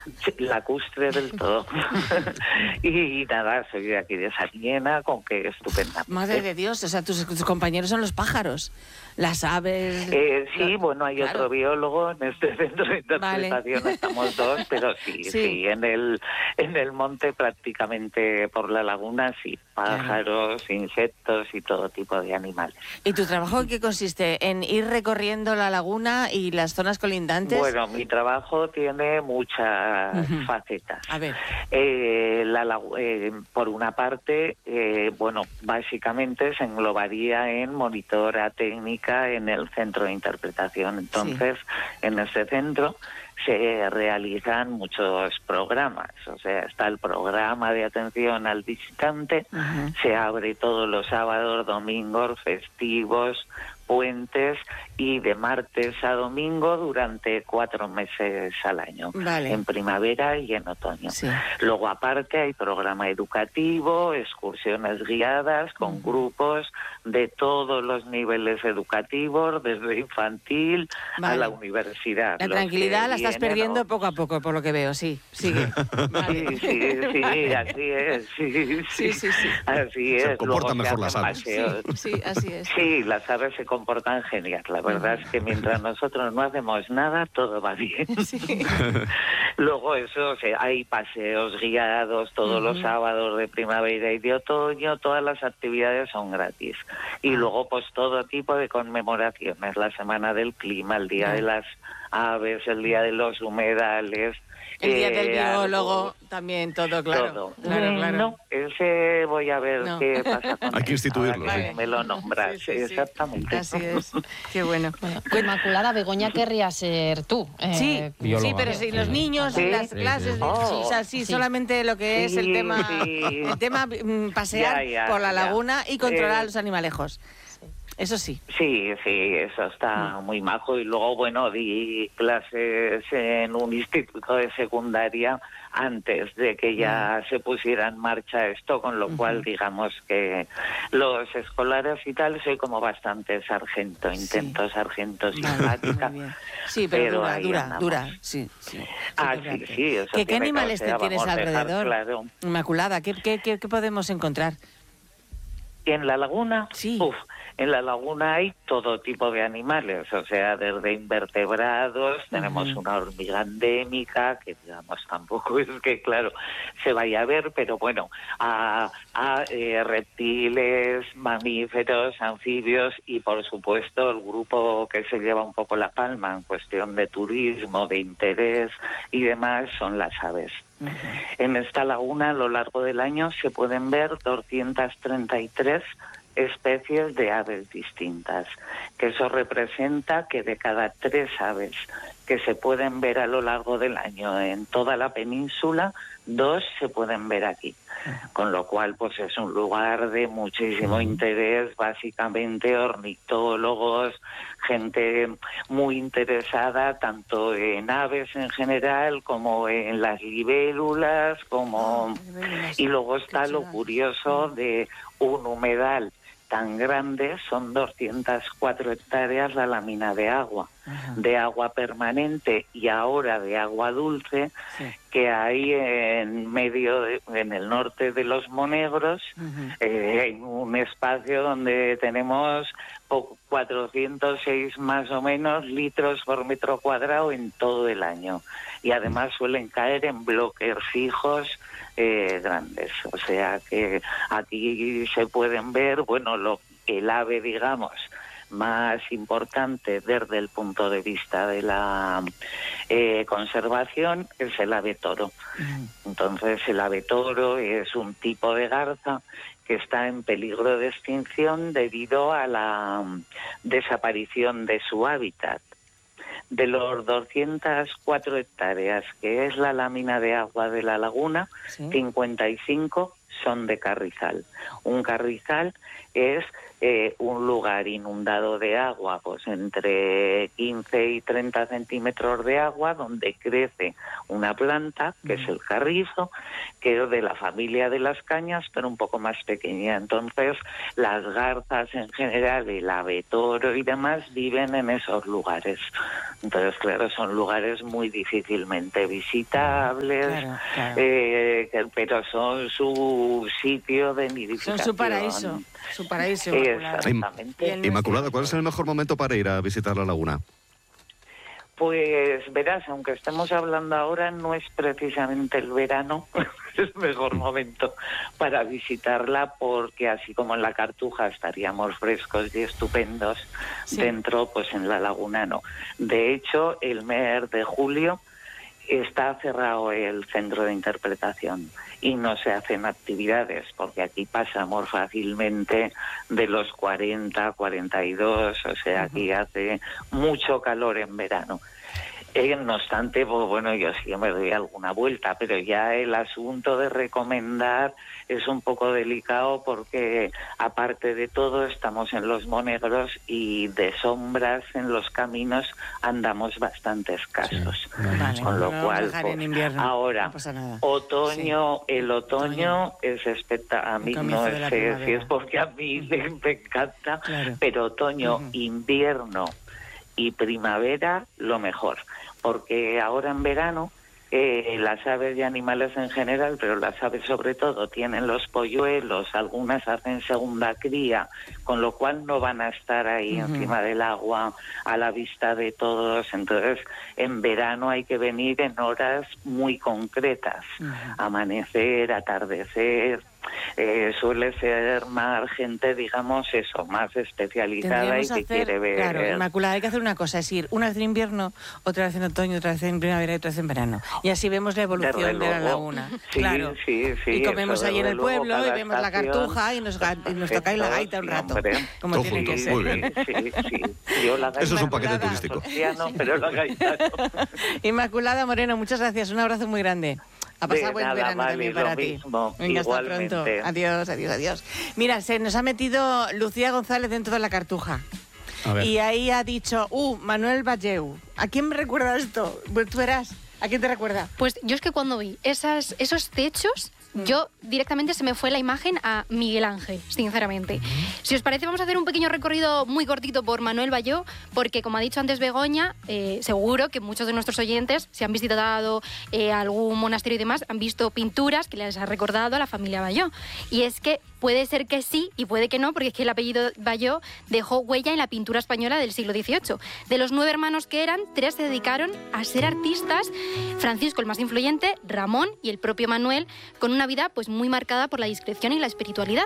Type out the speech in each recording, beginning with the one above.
Sí, lacustre del todo. Y nada, soy de aquí de Sariñena, con que estupenda. Madre de Dios, o sea, tus compañeros son los pájaros, las aves... Sí, bueno, hay claro. otro biólogo en este centro de interpretación, Vale. estamos dos, pero sí, en el monte prácticamente por la laguna, sí, pájaros, insectos y todo tipo de animales. ¿Y tu trabajo en qué consiste? ¿En ir recorriendo la laguna y las zonas colindantes? Bueno, mi trabajo tiene muchas facetas. A ver. Por una parte, bueno, básicamente se englobaría en monitora técnica en el centro de interpretación. Entonces, en este centro se realizan muchos programas. O sea, está el programa de atención al visitante, se abre todos los sábados, domingos, festivos, puentes, y de martes a domingo durante 4 meses al año, en primavera y en otoño. Luego, aparte, hay programa educativo, excursiones guiadas con grupos de todos los niveles educativos, desde infantil a la universidad. La tranquilidad la estás perdiendo poco a poco, por lo que veo, sí, sigue. Sí, así es. Sí. Así es. Se comportan mejor las aves. Sí, así es. Sí, las aves se comportan genial. La verdad es que mientras nosotros no hacemos nada, todo va bien. Luego eso, hay paseos guiados todos los sábados de primavera y de otoño, todas las actividades son gratis. Y luego pues todo tipo de conmemoraciones, la Semana del Clima, el Día de las Aves, el Día de los Humedales, el Día del Biólogo, también todo, claro. Todo. Claro. No, ese voy a ver qué pasa con hay que instituirlo. Me lo nombras, exactamente. Así es, qué bueno. Inmaculada, Begoña querría ser tú. Sí, pero si los niños y las clases, solamente lo que es el tema pasear por la laguna y controlar a los animalejos. Eso sí. Sí, eso está muy majo. Y luego, bueno, di clases en un instituto de secundaria antes de que ya se pusiera en marcha esto, con lo cual digamos que los escolares y tal soy como bastante sargento, intento sargento simpática. Sí, pero dura. Sí. Sí. ¿Qué animales te tienes alrededor? Claro. Inmaculada, ¿qué podemos encontrar? ¿En la laguna? Sí. En la laguna hay todo tipo de animales, o sea, desde invertebrados, tenemos una hormiga endémica, que digamos tampoco es que, claro, se vaya a ver, pero bueno, a reptiles, mamíferos, anfibios y, por supuesto, el grupo que se lleva un poco la palma en cuestión de turismo, de interés y demás, son las aves. En esta laguna, a lo largo del año, se pueden ver 233 especies de aves distintas, que eso representa que de cada 3 aves que se pueden ver a lo largo del año en toda la península, 2 se pueden ver aquí, con lo cual pues es un lugar de muchísimo interés, básicamente ornitólogos, gente muy interesada tanto en aves en general como en las libélulas, y luego está lo curioso de un humedal tan grande, son 204 hectáreas la lámina de agua permanente y ahora de agua dulce, que hay en medio, en el norte de los Monegros, en un espacio donde tenemos 406 más o menos litros por metro cuadrado en todo el año. Y además suelen caer en bloques fijos grandes. O sea que aquí se pueden ver, bueno, el ave, digamos, más importante desde el punto de vista de la conservación es el ave toro. Entonces el ave toro es un tipo de garza que está en peligro de extinción debido a la desaparición de su hábitat. De los 204 hectáreas, que es la lámina de agua de la laguna, 55 son de carrizal. Un carrizal es un lugar inundado de agua, pues entre 15 y 30 centímetros de agua, donde crece una planta, que es el carrizo, que es de la familia de las cañas, pero un poco más pequeña. Entonces, las garzas en general, el abetoro y demás, viven en esos lugares. Entonces, claro, son lugares muy difícilmente visitables, pero son su sitio de nidificación. Son su paraíso. Su paraíso. Exactamente. Inmaculada, ¿cuál es el mejor momento para ir a visitar la laguna? Pues verás, aunque estemos hablando ahora, no es precisamente el verano el mejor momento para visitarla, porque así como en la Cartuja estaríamos frescos y estupendos, dentro, pues en la laguna no. De hecho, el mes de julio está cerrado el centro de interpretación y no se hacen actividades, porque aquí pasamos fácilmente de los 40, 42, o sea, aquí hace mucho calor en verano. No obstante, pues bueno, yo sí me doy alguna vuelta, pero ya el asunto de recomendar es un poco delicado, porque aparte de todo estamos en los Monegros y de sombras en los caminos andamos bastante escasos. Con lo cual, pues, ahora, no otoño, el otoño es espectacular. A mí no sé si es porque a mí me encanta, pero otoño, invierno y primavera, lo mejor. Porque ahora en verano las aves y animales en general, pero las aves sobre todo, tienen los polluelos, algunas hacen segunda cría, con lo cual no van a estar ahí encima del agua a la vista de todos. Entonces, en verano hay que venir en horas muy concretas, amanecer, atardecer. Suele ser más gente, digamos eso, más especializada y que quiere ver. Claro, Inmaculada, hay que hacer una cosa, es ir una vez en invierno, otra vez en otoño, otra vez en primavera y otra vez en verano. Y así vemos la evolución de la laguna. Claro. Y comemos ahí en el pueblo y vemos la Cartuja y nos tocáis la gaita un rato, como tiene que ser. Muy bien. Yo la gaita, eso es un paquete turístico. Pero la gaita no. Inmaculada Moreno, muchas gracias, un abrazo muy grande. A pasar buen verano también para ti. Venga, hasta pronto. Adiós, adiós, adiós. Mira, se nos ha metido Lucía González dentro de la Cartuja. Y ahí ha dicho, Manuel Balleu. ¿A quién me recuerda esto? Pues tú verás. ¿A quién te recuerda? Pues yo es que cuando vi esos techos, yo directamente se me fue la imagen a Miguel Ángel, sinceramente. Si os parece, vamos a hacer un pequeño recorrido muy cortito por Manuel Balleu, porque como ha dicho antes Begoña, seguro que muchos de nuestros oyentes, si han visitado algún monasterio y demás, han visto pinturas que les ha recordado a la familia Balleu. Y es que puede ser que sí y puede que no, porque es que el apellido Balleu dejó huella en la pintura española del siglo XVIII. De los 9 hermanos que eran, 3 se dedicaron a ser artistas. Francisco, el más influyente, Ramón y el propio Manuel, con una vida pues muy marcada por la discreción y la espiritualidad.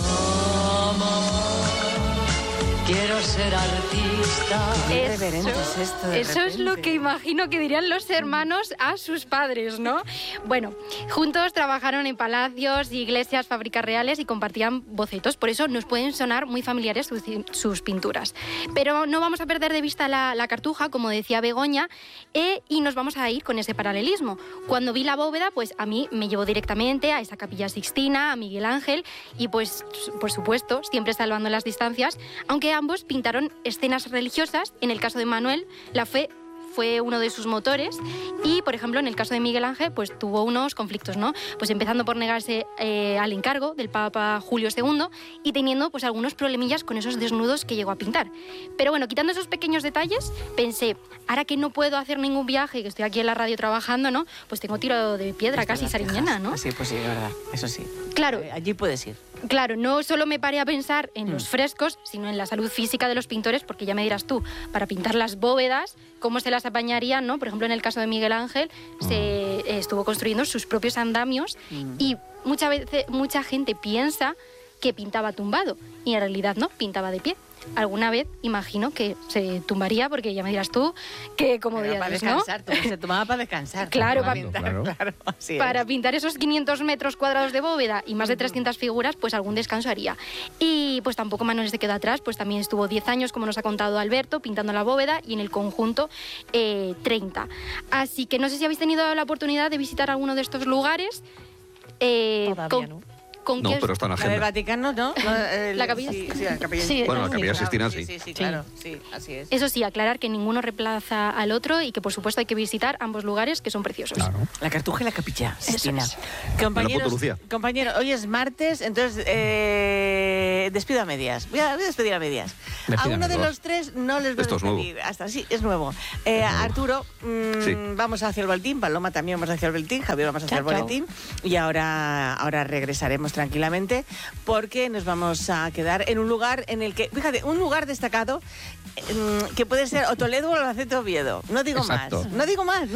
Quiero ser artista. Eso es lo que imagino que dirían los hermanos a sus padres, ¿no? Bueno, juntos trabajaron en palacios, iglesias, fábricas reales y compartían bocetos. Por eso nos pueden sonar muy familiares sus pinturas. Pero no vamos a perder de vista la Cartuja, como decía Begoña, y nos vamos a ir con ese paralelismo. Cuando vi la bóveda, pues a mí me llevó directamente a esa Capilla Sixtina, a Miguel Ángel, y pues, por supuesto, siempre salvando las distancias, aunque ambos pintaron escenas religiosas. En el caso de Manuel, la fe fue uno de sus motores y, por ejemplo, en el caso de Miguel Ángel, pues tuvo unos conflictos, ¿no? Pues empezando por negarse al encargo del Papa Julio II y teniendo pues algunos problemillas con esos desnudos que llegó a pintar. Pero bueno, quitando esos pequeños detalles, pensé, ahora que no puedo hacer ningún viaje, que estoy aquí en la radio trabajando, ¿no? Pues tengo tiro de piedra casi sariñana, ¿no? Sí, pues sí, de verdad, eso sí. Claro. Allí puedes ir. Claro, no solo me paré a pensar en los frescos, sino en la salud física de los pintores, porque ya me dirás tú, para pintar las bóvedas, cómo se las apañarían, ¿no? Por ejemplo, en el caso de Miguel Ángel, se estuvo construyendo sus propios andamios y mucha gente piensa que pintaba tumbado y en realidad no, pintaba de pie. Alguna vez imagino que se tumbaría, porque ya me dirás tú que como dices, para descansar, ¿no? Se tomaba para descansar. Claro, para pintar esos 500 metros cuadrados de bóveda y más de 300 figuras, pues algún descanso haría. Y pues tampoco Manuel se quedó atrás, pues también estuvo 10 años, como nos ha contado Alberto, pintando la bóveda y en el conjunto 30. Así que no sé si habéis tenido la oportunidad de visitar alguno de estos lugares. Todavía no. ¿Con no, qué? pero está en la La del agenda. Vaticano, ¿no? ¿La Capilla? Sí, la Capilla. Sí, bueno, la Capilla Sixtina sí. Sí, claro, sí, así es. Eso sí, aclarar que ninguno reemplaza al otro y que por supuesto hay que visitar ambos lugares que son preciosos. Claro. La Cartuja y la Capilla Sixtina. es. Compañeros, Lucía. compañeros, hoy es martes, entonces despido a medias. Voy a despedir a medias. A uno de los tres no les voy a Esto es nuevo. despedir. Hasta sí, es nuevo. Arturo, Sí. vamos hacia el boletín, Paloma también vamos hacia el boletín, Javier vamos hacia el Chao, chao. boletín y ahora regresaremos tranquilamente porque nos vamos a quedar en un lugar en el que, fíjate, un lugar destacado que puede ser o Toledo o Albacete o Oviedo. No digo Exacto. más. No digo más.